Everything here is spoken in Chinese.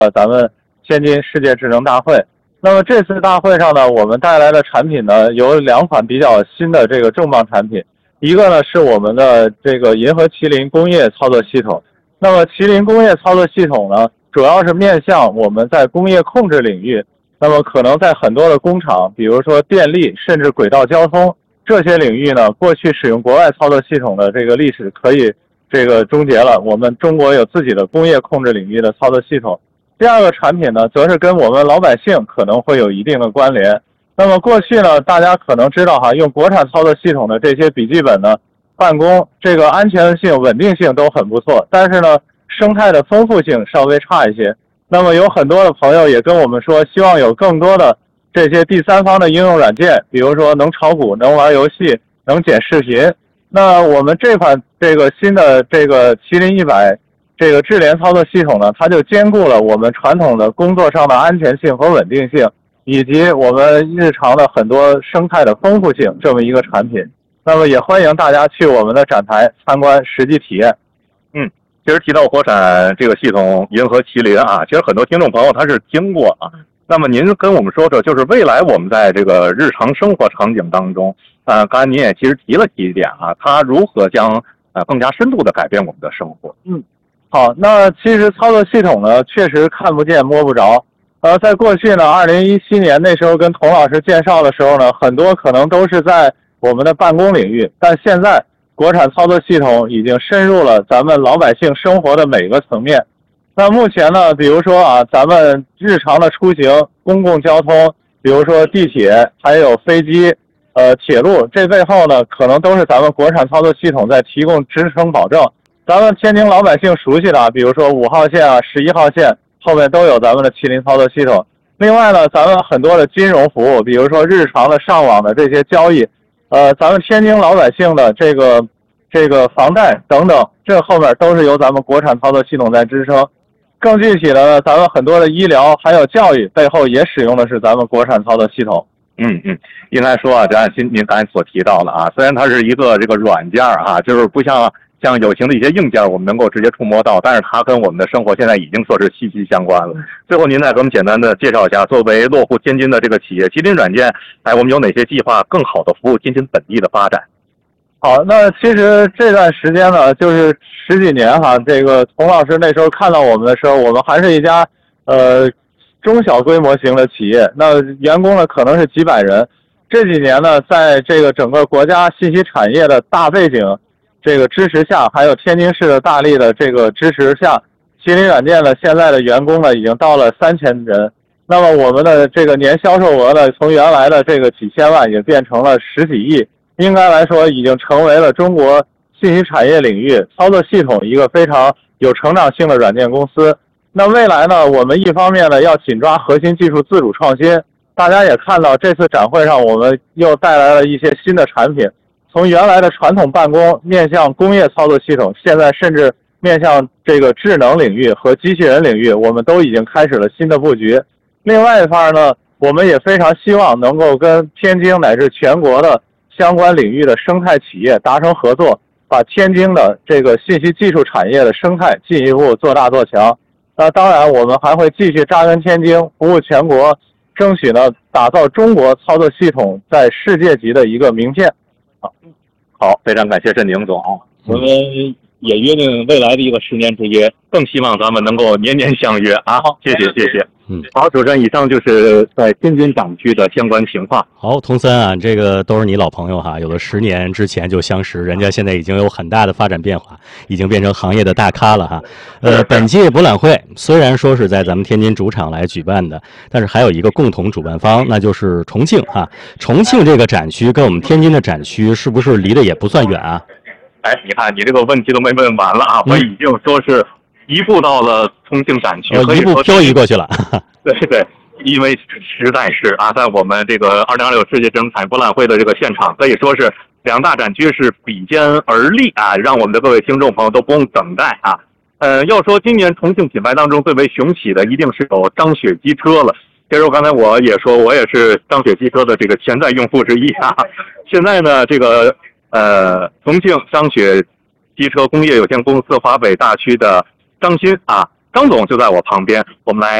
咱们天津世界智能大会。那么这次大会上呢，我们带来的产品呢有2款比较新的这个重磅产品，一个呢是我们的这个银河麒麟工业操作系统。那么麒麟工业操作系统呢，主要是面向我们在工业控制领域，那么可能在很多的工厂，比如说电力甚至轨道交通这些领域呢，过去使用国外操作系统的这个历史可以这个终结了，我们中国有自己的工业控制领域的操作系统。第2个产品呢，则是跟我们老百姓可能会有一定的关联。那么过去呢，大家可能知道用国产操作系统的这些笔记本呢，办公这个安全性、稳定性都很不错，但是呢，生态的丰富性稍微差一些。那么有很多的朋友也跟我们说，希望有更多的这些第三方的应用软件，比如说能炒股、能玩游戏、能剪视频。那我们这款这个新的这个麒麟100这个智联操作系统呢，它就兼顾了我们传统的工作上的安全性和稳定性，以及我们日常的很多生态的丰富性这么一个产品。那么也欢迎大家去我们的展台参观实际体验。 其实提到国产这个系统银河麒麟啊，其实很多听众朋友他是听过啊。那么您跟我们说说，就是未来我们在这个日常生活场景当中，刚才您也其实提了一点啊，它如何将更加深度的改变我们的生活。 好，那其实操作系统呢，确实看不见摸不着。在过去呢，2017年那时候跟童老师介绍的时候呢，很多可能都是在我们的办公领域，但现在国产操作系统已经深入了咱们老百姓生活的每个层面。那目前呢，比如说咱们日常的出行，公共交通，比如说地铁，还有飞机，铁路，这背后呢，可能都是咱们国产操作系统在提供支撑保证。咱们天津老百姓熟悉的，比如说5号线11号线后面都有咱们的麒麟操作系统。另外呢，咱们很多的金融服务，比如说日常的上网的这些交易，咱们天津老百姓的这个房贷等等，这后面都是由咱们国产操作系统在支撑。更具体的呢，咱们很多的医疗还有教育背后也使用的是咱们国产操作系统。 应该说您刚才所提到的虽然它是一个这个软件就是不像有形的一些硬件我们能够直接触摸到，但是它跟我们的生活现在已经说是息息相关了。最后您再给我们简单的介绍一下，作为落户天津的这个企业麒麟软件，我们有哪些计划更好的服务天津本地的发展？ 好，那其实这段时间呢，就是10几年这个童老师那时候看到我们的时候，我们还是一家中小规模型的企业，那员工呢可能是几百人。这几年呢，在这个整个国家信息产业的大背景这个支持下，还有天津市的大力的这个支持下，麒麟软件呢现在的员工呢已经到了3000人。那么我们的这个年销售额呢，从原来的这个几千万也变成了10几亿，应该来说已经成为了中国信息产业领域操作系统一个非常有成长性的软件公司。那未来呢，我们一方面呢要紧抓核心技术自主创新，大家也看到这次展会上我们又带来了一些新的产品，从原来的传统办公面向工业操作系统，现在甚至面向这个智能领域和机器人领域，我们都已经开始了新的布局。另外一方面呢，我们也非常希望能够跟天津乃至全国的相关领域的生态企业达成合作，把天津的这个信息技术产业的生态进一步做大做强。那当然我们还会继续扎根天津，服务全国，争取呢打造中国操作系统在世界级的一个名片。 好，非常感谢郑宁总，我们也约定未来的一个10年之约，更希望咱们能够年年相约好，谢谢。好，主持人，以上就是在天津展区的相关情况。 好，童森这个都是你老朋友有的10年之前就相识，人家现在已经有很大的发展变化，已经变成行业的大咖了本届博览会虽然说是在咱们天津主场来举办的，但是还有一个共同主办方，那就是重庆重庆这个展区跟我们天津的展区是不是离得也不算远啊？ 你看你这个问题都没问完了我已经说是移步到了重庆展区， 一步漂移过去了。 对，因为实在是在我们这个2026世界智能产业博览会的这个现场，可以说是2大展区是比肩而立让我们的各位听众朋友都不用等待要说今年重庆品牌当中最为雄起的，一定是有张雪机车了。其实刚才我也说，我也是张雪机车的这个潜在用户之一现在呢，这个重庆张雪机车工业有限公司华北大区的张鑫张总就在我旁边，我们来